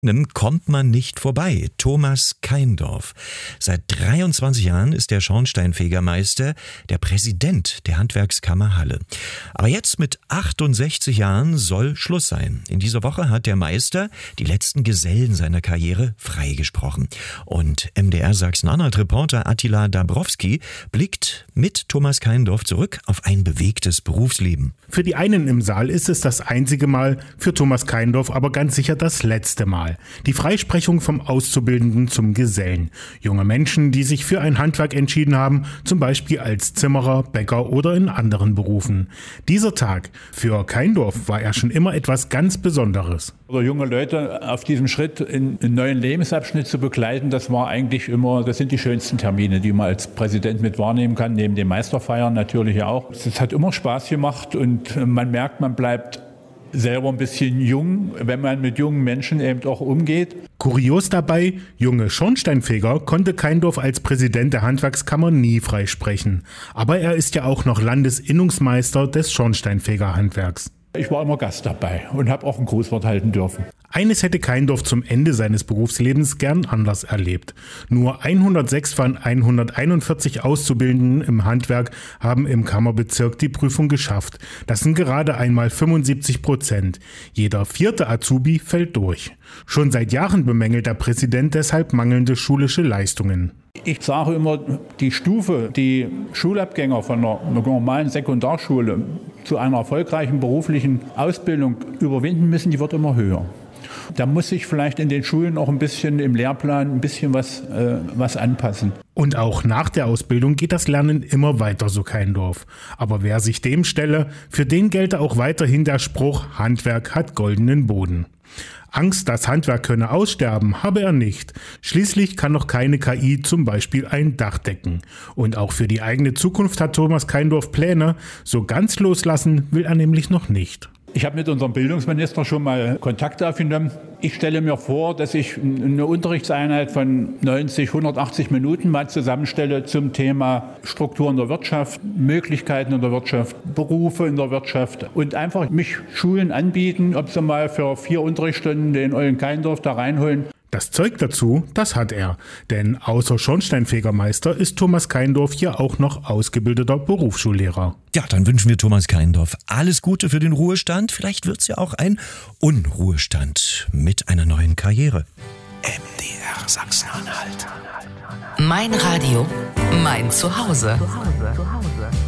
Kommt man nicht vorbei. Thomas Keindorf. Seit 23 Jahren ist der Schornsteinfegermeister der Präsident der Handwerkskammer Halle. Aber jetzt mit 68 Jahren soll Schluss sein. In dieser Woche hat der Meister die letzten Gesellen seiner Karriere freigesprochen. Und MDR Sachsen-Anhalt-Reporter Attila Dabrowski blickt mit Thomas Keindorf zurück auf ein bewegtes Berufsleben. Für die einen im Saal ist es das einzige Mal, für Thomas Keindorf aber ganz sicher das letzte Mal. Die Freisprechung vom Auszubildenden zum Gesellen. Junge Menschen, die sich für ein Handwerk entschieden haben, zum Beispiel als Zimmerer, Bäcker oder in anderen Berufen. Dieser Tag, für Keindorf war er schon immer etwas ganz Besonderes. Oder junge Leute auf diesem Schritt in einen neuen Lebensabschnitt zu begleiten, das sind die schönsten Termine, die man als Präsident mit wahrnehmen kann, neben den Meisterfeiern natürlich auch. Es hat immer Spaß gemacht und man merkt, man bleibt selber ein bisschen jung, wenn man mit jungen Menschen eben auch umgeht. Kurios dabei, junge Schornsteinfeger konnte Keindorf als Präsident der Handwerkskammer nie freisprechen. Aber er ist ja auch noch Landesinnungsmeister des Schornsteinfegerhandwerks. Ich war immer Gast dabei und habe auch ein Grußwort halten dürfen. Eines hätte Keindorf zum Ende seines Berufslebens gern anders erlebt. Nur 106 von 141 Auszubildenden im Handwerk haben im Kammerbezirk die Prüfung geschafft. Das sind gerade einmal 75%. Jeder vierte Azubi fällt durch. Schon seit Jahren bemängelt der Präsident deshalb mangelnde schulische Leistungen. Ich sage immer, die Stufe, die Schulabgänger von einer normalen Sekundarschule zu einer erfolgreichen beruflichen Ausbildung überwinden müssen, die wird immer höher. Da muss sich vielleicht in den Schulen auch ein bisschen im Lehrplan ein bisschen was anpassen. Und auch nach der Ausbildung geht das Lernen immer weiter, so Keindorf. Aber wer sich dem stelle, für den gelte auch weiterhin der Spruch, Handwerk hat goldenen Boden. Angst, das Handwerk könne aussterben, habe er nicht. Schließlich kann noch keine KI zum Beispiel ein Dach decken. Und auch für die eigene Zukunft hat Thomas Keindorf Pläne. So ganz loslassen will er nämlich noch nicht. Ich habe mit unserem Bildungsminister schon mal Kontakt aufgenommen. Ich stelle mir vor, dass ich eine Unterrichtseinheit von 90, 180 Minuten mal zusammenstelle zum Thema Struktur in der Wirtschaft, Möglichkeiten in der Wirtschaft, Berufe in der Wirtschaft und einfach mich Schulen anbieten, ob sie mal für 4 Unterrichtsstunden den Eulen Keindorf da reinholen. Das Zeug dazu, das hat er. Denn außer Schornsteinfegermeister ist Thomas Keindorf hier auch noch ausgebildeter Berufsschullehrer. Ja, dann wünschen wir Thomas Keindorf alles Gute für den Ruhestand. Vielleicht wird's ja auch ein Unruhestand mit einer neuen Karriere. MDR Sachsen-Anhalt. Mein Radio, mein Zuhause.